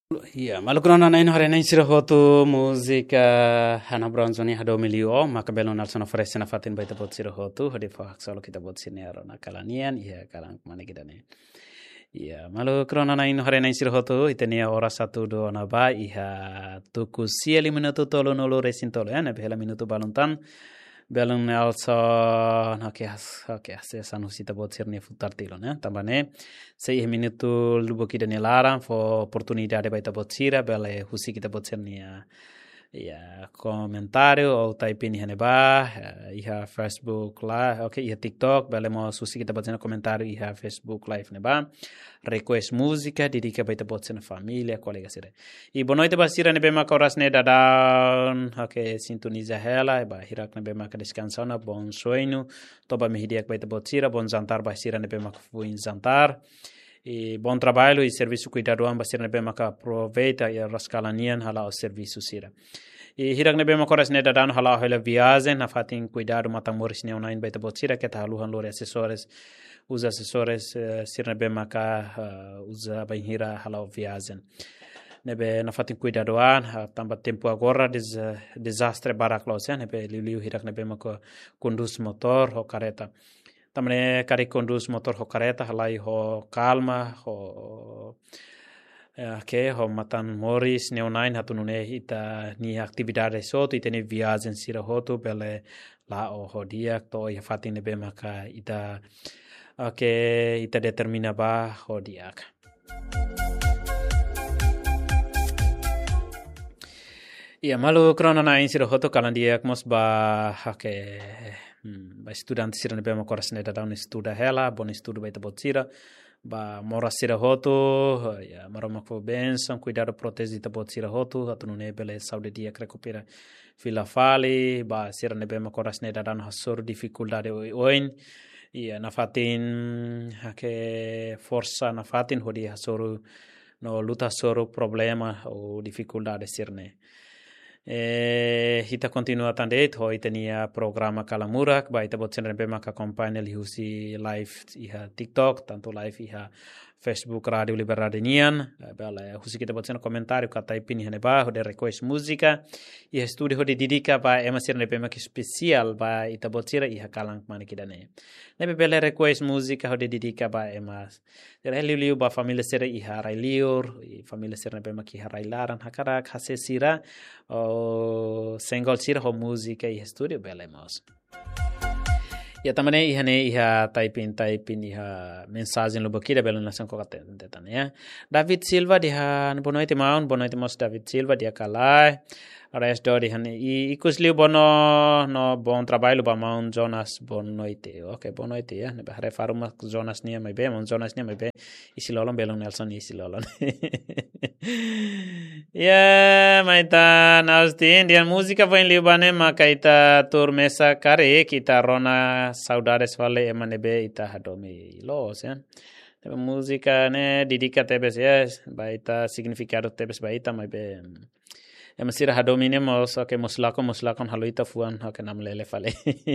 Iya, malukrono nain hore nain sira hotu musika hana bronzoni hado milio maka belon alsono fresh na fatin baita bot sira hotu hadi fak solo kita bot sinero na kalanian iya kalang mana kita ne. Iya, malukrono nain hore nain sira hotu itenia ora satu do na ba iha tuku sieli minutu tolo nolo resin tolo ya na bela minutu balontan belum also oke se sanu sita bot sirne futar tilo ne tambane 6 minuto lubo kita ne lara fo opportunidade baita bot sira bele husi kita bot sirne ya komentario o type hane ba iha Facebook live oke iha TikTok bele mo susi kita bot sirne komentario iha Facebook live ne ba request musica dedica baita bot sirne familia kolega sire I bonoite basira ne bema koras ne dadan oke sintoniza hela ba hirak ne bema ka descansana bon soinu toba mehidiak baita bot sira bon zantar basira ne bema fuin zantar e bom trabalho e serviço cuidado ambas ser nebe maka aproveita e raskalanian hala o serviço sira e hirak nebe makoras ne dadan hala hala viagem na fatin cuidado matamoris ne online baita bot sira que ta luhan lore assessores usa assessores sir nebe maka usa banhira hala o viagem nebe na fatin cuidado an tamba tempo agora desastre baraklos nebe liu hirak nebe maka conduz motor o careta tamane kari conduz motor ho careta halai ho calma ho ho matan moris neonain hatunune ita ni actividade soto itene viagem sira hoto bele la o ho dia to ia fatin be maka ita ita determina ba ho dia Iya malu krona na insira hoto kalandiak mos ba ba studante sira nebe makoras ne dadan estuda hela bon estudo baita bot sira ba mora sira hoto ya maroma ko benção cuidado protezi ta bot sira hoto atunu ne bele saúde dia recupera fila fali ba sira nebe makoras ne dadan hasor dificuldade oin ia na fatin força na fatin hodi hasor no luta soro problema o dificuldade sirne hita continua tandet hoi tenia programa kalamurak ba ita botsen rempe maka kampanye lihusi live iha TikTok tanto live iha Facebook Radio Liberadenian bela husi kita botsen komentario kata ipini hane ba hode request musika iha studio hode didika ba emasir rempe maka spesial ba ita botsira iha kalang mani kidane nebe bela request musika hode didika ba emas liu ba família sera iha railiur família sera rempe maka iha railaran hakara hase sira o single sira ho música e estúdio belemos. Ya tamane iha typing iha mensagem lo bakira belo nasan ko katen ya. David Silva diha bonoite mos David Silva dia kalai. Resto diha ikusliu bono no bon trabalho ba Mount Jonas bonoite. Okay bonoite ya. Ne bahare faruma Jonas nia mai be Mount Jonas nia mai be isilolon belo Nelson isilolon. Ya, maita Austin dia música foi em Libane makaita turmesa kare kita rona saudades vale emanebe ita hadomi los ya. Música ne didika tebes yes, baita significado tebes baita mai be. Emasira hadomi ne mos okay muslakon haloita fuan okay nam lele fale.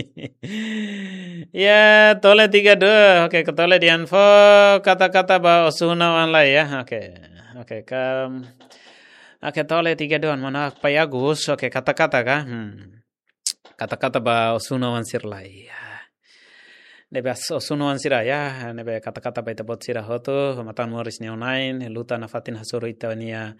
Ya, tole 32 okay ketole dian fo kata-kata ba osuna wan lai ya. Okay kam Oke tole 32 mana payagus oke kata-kata ka kata-kata ba osunawan sirlai nebe osunawan sira ya nebe kata-kata ba ita bot sira hoto matan moris neonain luta na fatin hasoro itania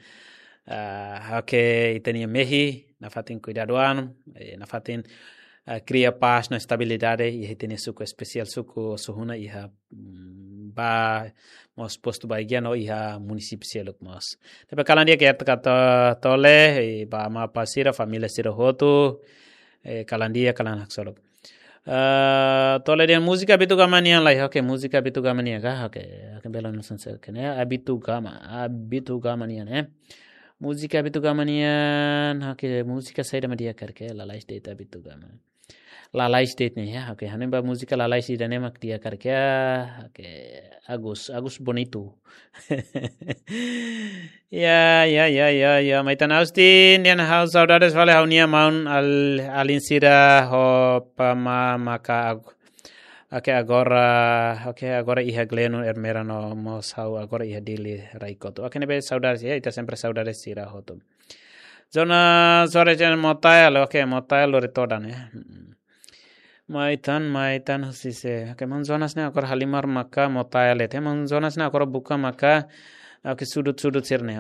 itania mehi na fatin cuidadoan na fatin cria paz na estabilidade e itania suku especial suku suhuna iha ba mos posto bagian o iha município seluk mos. Tapi kalau dia kata tole ba ma pasira família sira hoto kalan dia kalan hak solok. Tole dia música bitu gamania lai oke música bitu gamania ka oke belon sanser kene abitu gamania ne. Música bitu gamania oke música saída media karke lalai state abitu gamania. Lalai state nih ya, oke. Hanin ba musika lalai state dan emak dia karya, oke. Agus bonito. Ya. Maitan Austin, dian hal saudades vale haunia maun al insira ho pama maka agora iha gleno ermerano mosau agora iha dili raikoto. Nebe saudara ya ita sempre saudara sira hoto. Zona sore jen motayal motayal retodan ya. Maitan husise. Man zonas ne akor halimar maka motayal ete man zonas ne akor buka maka sudut sirne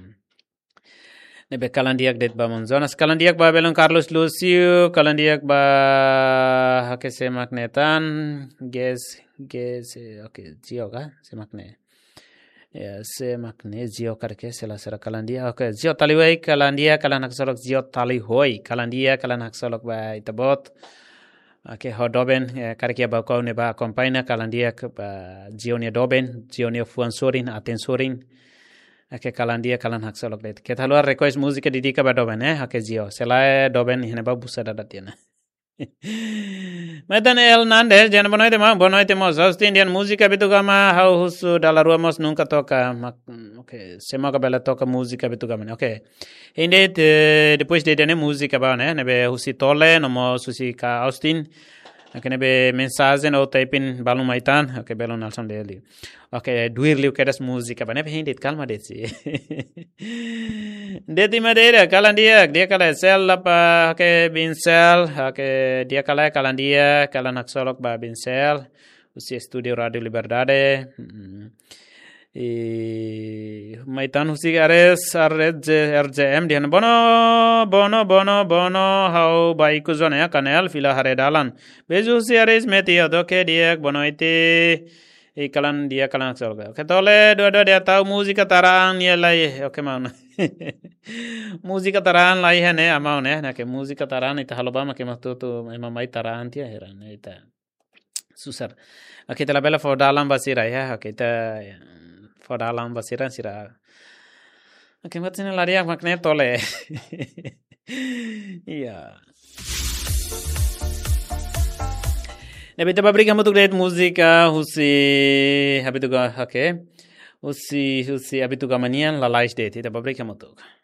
Nebe kalandiak det ba man zonas kalandiak ba belon Carlos Lucio kalandiak ba semaknetan ges Gio ka semakne ya semakne Gio karke sera kalandia Gio taliwai kalandia kalan haksolok Gio talihoi kalandia kalan haksolok ba itabot hodoben karkia ba kau ne ba kompaina kalandia ba Gio ne doben Gio ne fuansorin atensorin kalandia kalan haksolok det kita luar request musika didika ba doben Gio selae doben hene ba busa dadatiana Medan Hernandez jangan bonoite mos host Indian música bitugama how husu dalarua mos nunca toca semoga bela toca música bitugama inde depois de dene música ba nebe husi tole no mos husi ka Austin nebe mensagem ou typing balum maitan belon alson dele duir liu kedas música ba nebe hindi calma desi Deti Madeira kalandia dia kala sel apa binsel dia kala kalandia kala naksolok ba binsel usi studio Radio Liberdade maitan husi ares RJM dia bono hau baiku zone kanel fila hare dalan beju husi ares meti adoke dia bono ite kalan dia kalan solga ketole dua dia tahu musika tarang dia lai mau musika tarang lai hane amau ke musika tarang ita halobama ke matu tu mai tarang tia heran ita susar kita la bela for dalam basira ya kita for dalam basira sira matsina laria makne tole iya Nebita pabrika mutuk det musika husi habituga husi habituga manian la lais det ita pabrika mutuk